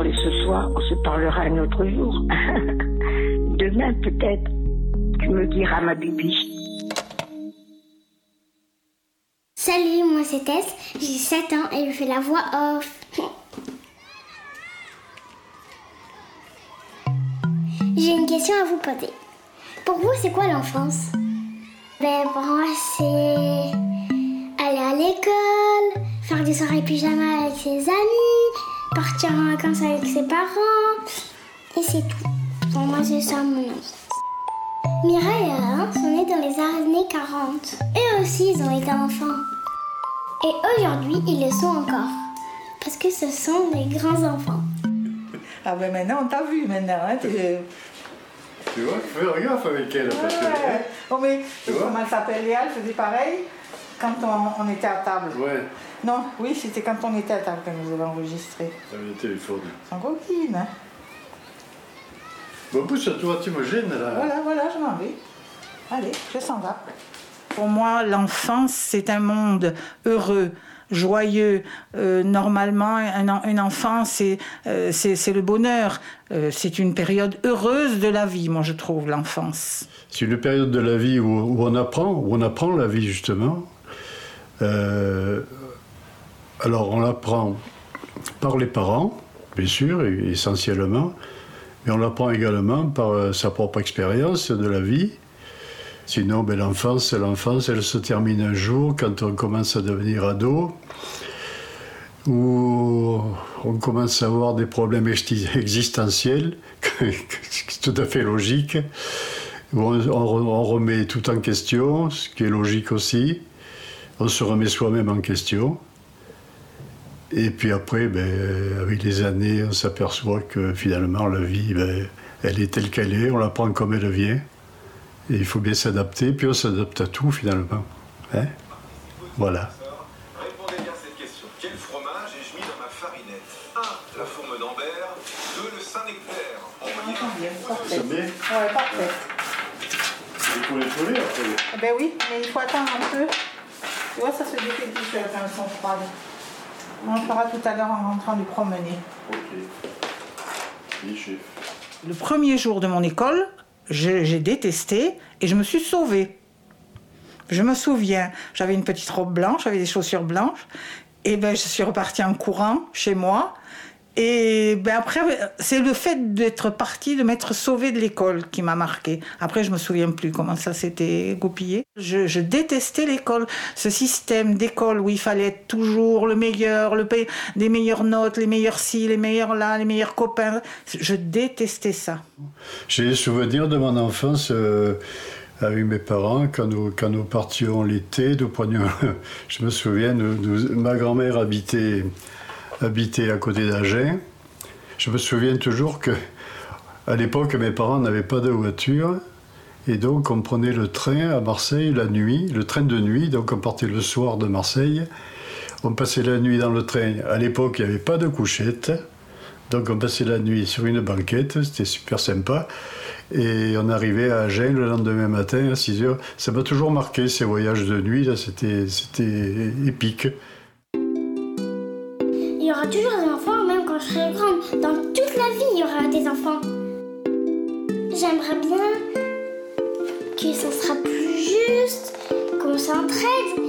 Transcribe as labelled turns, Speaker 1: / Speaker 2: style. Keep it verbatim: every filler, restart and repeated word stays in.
Speaker 1: parler ce soir, on se parlera un autre jour. Demain, peut-être, tu me diras, ma bibi.
Speaker 2: Salut, moi c'est Tess, j'ai sept ans et je fais la voix off. J'ai une question à vous poser. Pour vous, c'est quoi l'enfance? Ben, pour moi, c'est aller à l'école, faire des soirées pyjama avec ses amis, partir en vacances avec ses parents, et c'est tout. Pour moi, c'est ça mon enfance. Mireille et Alain sont nés dans les années quarante. Eux aussi, ils ont été enfants. Et aujourd'hui, ils le sont encore. Parce que ce sont des grands enfants.
Speaker 3: Ah ben maintenant, on t'a vu maintenant. Hein, tu...
Speaker 4: tu vois, tu fais gaffe avec elle. Parce que,
Speaker 3: ouais. Oh mais,
Speaker 4: tu vois,
Speaker 3: comment elle s'appelle, Léa, elle faisait pareil quand on, on était à table.
Speaker 4: Ouais.
Speaker 3: Non, oui, c'était quand on était à table qu'elle nous avait enregistré.
Speaker 4: Avec le téléphone.
Speaker 3: Sans coquine. Hein.
Speaker 4: Bon, pousse, toi, tu me gênes là.
Speaker 3: Voilà, voilà, je m'en vais. Allez, je s'en vais. Pour moi, l'enfance, c'est un monde heureux, joyeux. Euh, normalement, un, un enfant, c'est, euh, c'est, c'est le bonheur. Euh, c'est une période heureuse de la vie, moi, je trouve, l'enfance.
Speaker 4: C'est une période de la vie où, où on apprend, où on apprend la vie, justement. Euh, alors, on l'apprend par les parents, bien sûr, essentiellement, mais on l'apprend également par sa propre expérience de la vie. Sinon, ben, l'enfance, l'enfance, elle se termine un jour quand on commence à devenir ado, où on commence à avoir des problèmes existentiels, c'est tout à fait logique, où on, on, on remet tout en question, ce qui est logique aussi. On se remet soi-même en question. Et puis après, ben, avec les années, on s'aperçoit que finalement, la vie, ben, elle est telle qu'elle est, on la prend comme elle vient. Et il faut bien s'adapter, puis on s'adapte à tout finalement. Hein? Voilà.
Speaker 5: Répondez bien à cette question. Quel fromage ai-je mis dans ma farinette? un. La fourme d'Ambert. deux. Le Saint-Nectaire. Envoyez un
Speaker 3: Parfait.
Speaker 4: C'est bien.
Speaker 3: Ouais, parfait.
Speaker 4: Il faut les coller après.
Speaker 3: Eh ben oui, mais il faut attendre un peu. Tu vois, ça se défait tout seul quand elles sont froides. On le fera tout à l'heure en rentrant du promener.
Speaker 4: Ok. Oui, chef.
Speaker 3: Le premier jour de mon école, je, j'ai détesté et je me suis sauvée. Je me souviens, j'avais une petite robe blanche, j'avais des chaussures blanches, et ben je suis repartie en courant chez moi. Et ben après, c'est le fait d'être partie, de m'être sauvée de l'école qui m'a marquée. Après, je me souviens plus comment ça s'était goupillé. Je, je détestais l'école, ce système d'école où il fallait être toujours le meilleur, le pay, des meilleures notes, les meilleurs ci, les meilleurs là, les meilleurs copains. Je détestais ça.
Speaker 4: J'ai des souvenirs de mon enfance euh, avec mes parents quand nous, quand nous partions l'été. Nous prenions, je me souviens, nous, nous, ma grand-mère habitait. habitait à côté d'Agen. Je me souviens toujours que, à l'époque, mes parents n'avaient pas de voiture, et donc on prenait le train à Marseille la nuit, le train de nuit, donc on partait le soir de Marseille, on passait la nuit dans le train. À l'époque, il n'y avait pas de couchette, donc on passait la nuit sur une banquette, c'était super sympa, et on arrivait à Agen le lendemain matin à six heures. Ça m'a toujours marqué, ces voyages de nuit, là, c'était, c'était épique.
Speaker 2: Il y aura toujours des enfants, même quand je serai grande. Dans toute la vie, il y aura des enfants. J'aimerais bien que ça sera plus juste, qu'on s'entraide.